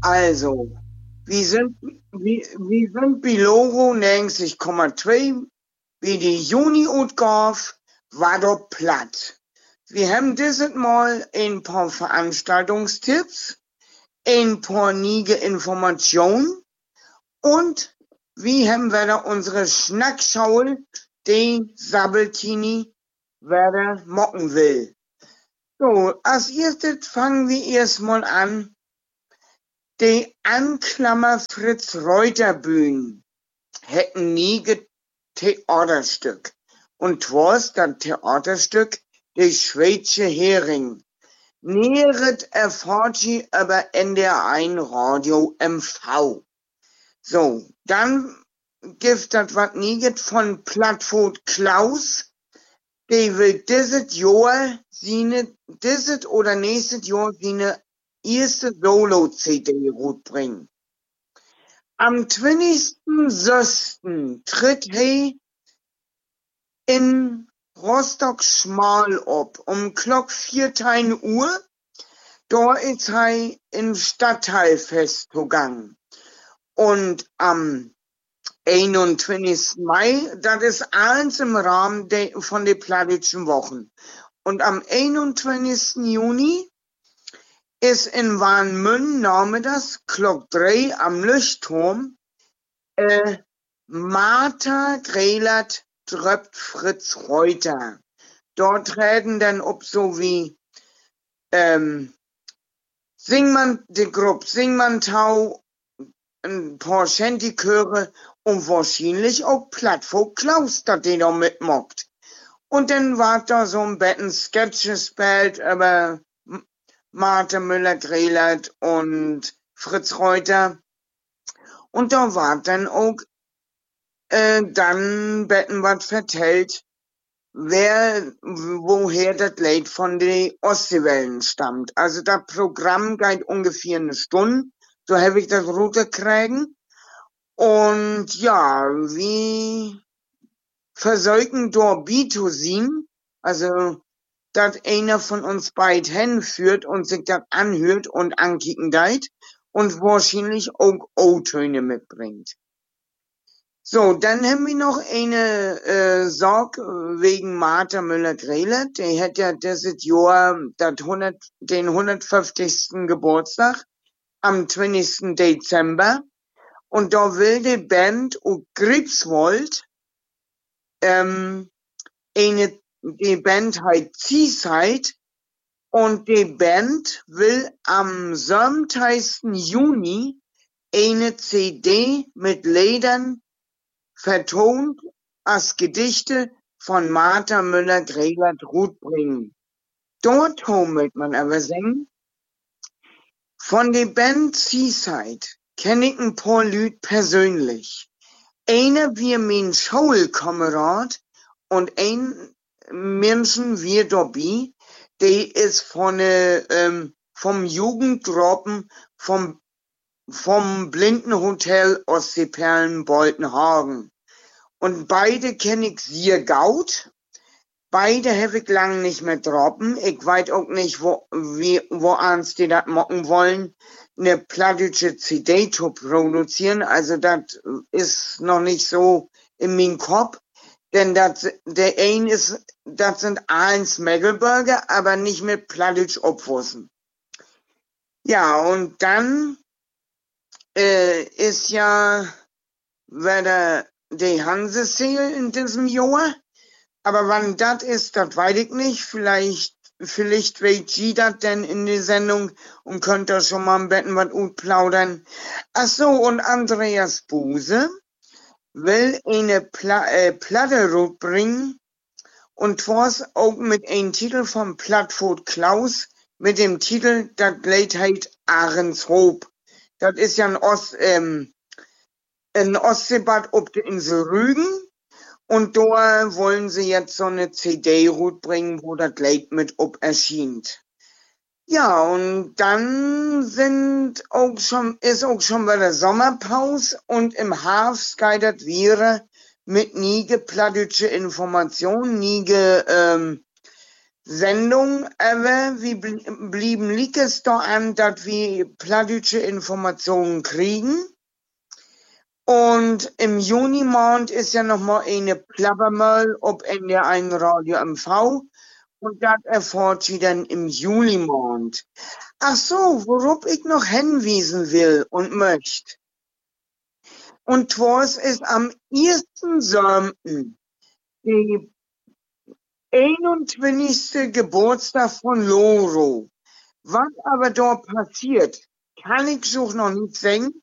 Also, wir sind bei Logo 90,2, wie die Juni-Utgabe war doch platt. Wir haben dieses Mal ein paar Veranstaltungstipps, ein paar niege Informationen und wie haben wir da unsere Schnackschaul, den Sabbeltini, wer da mocken will. So, als erstes fangen wir erstmal an. Die Anklammer Fritz Reuter Bühnen hätten nie Theaterstück. Und twas das Theaterstück Die Schweizer Hering. Näheret erfahrt sie aber NDR1 Radio MV. So, dann gibt das wat nieget von Plattfurt Klaus. Die will dieses oder nächstes Jahr seine erste Solo-CD bringen. Am 20.06. tritt he in Rostock-Schmal op, Klock 4 Uhr. Da ist he im Stadtteilfest gegangen. Und am 21. Mai, das ist alles im Rahmen von den Plattitschen Wochen. Und am 21. Juni ist in Warnemünde nachmittags Klock 3 am Leuchtturm Martha Grelert tröpft Fritz Reuter. Dort treten dann ob so wie die Gruppe Singmantau, ein paar Shanty-Chöre und wahrscheinlich auch Plattfurt Klaus, dat den da mitmockt. Und dann war da so ein Betten Sketches-Bild über Martha Müller-Grelert und Fritz Reuter. Und da war dann auch dann Betten was vertellt, woher das Lied von den Ostseewellen stammt. Also das Programm geht ungefähr eine Stunde, so habe ich das Route kriegen. Und ja, wie versäugen dort Bitosin, also dass einer von uns beid hinführt und sich das anhört und ankicken deit und wahrscheinlich auch O-Töne mitbringt. So, dann haben wir noch eine Sorg wegen Martha Müller-Grelert. Die hat ja dieses Jahr den 150. Geburtstag am 20. Dezember. Und da will die Band und Gripswold die Band heißt Seaside und die Band will am 7. Juni eine CD mit Liedern vertont als Gedichte von Martha Müller-Grelert bringen. Dort wird man aber singen. Von der Band Seaside kenne ich ein paar Lüd persönlich. Einer wie mein Schulkamerad und ein Menschen wie dabei, der ist vom Jugendgruppen vom Blindenhotel Ostseeperlen Boltenhagen. Und beide kenne ich sehr gut. Beide habe ich lang nicht mehr droppen. Ich weiß auch nicht, wo ans die das mocken wollen, eine plattische CD zu produzieren. Also das ist noch nicht so in meinem Kopf. Denn das sind eins Megalburger, aber nicht mit plattisch obwussen. Ja, und dann ist ja wieder die Hanseseel in diesem Jahr. Aber wann das ist, das weiß ich nicht. Vielleicht weiß sie das denn in der Sendung und könnt da schon mal am Betten was gut plaudern. Ach so, und Andreas Buse will eine Platte bringen und twas auch mit einem Titel vom Plattfurt Klaus mit dem Titel Das Lied heißt Ahrenshoop. Das ist ja ein Ostseebad auf der Insel Rügen. Und da wollen sie jetzt so eine CD bringen, wo das Lied mit erscheint. Ja, und dann ist auch schon wieder Sommerpause und im Herbst geht das wieder mit niege plattische Informationen, niege Sendung, aber wir blieben liegt da an, dass wir plattdeutsche Informationen kriegen. Und im Junimond ist ja noch mal eine Plappermal ob NDR1 Radio MV. Und das erfahrt sie dann im Julimond. Ach so, worauf ich noch hinwiesen will und möchte. Und zwar ist am 1.7. die 21. Geburtstag von Loro. Was aber dort passiert, kann ich so noch nicht sagen.